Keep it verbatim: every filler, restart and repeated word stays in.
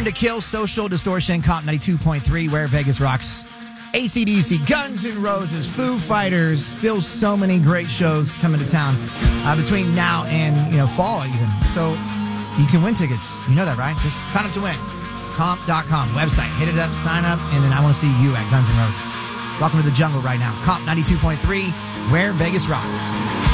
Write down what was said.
to Kill, Social Distortion, Comp ninety-two point three, Where Vegas Rocks, A C D C, Guns N' Roses, Foo Fighters. Still so many great shows coming to town uh, between now and, you know, fall even. So you can win tickets. You know that, right? Just sign up to win. comp dot com website. Hit it up, sign up, and then I want to see you at Guns N' Roses. Welcome to the jungle right now. Comp ninety-two point three, Where Vegas Rocks.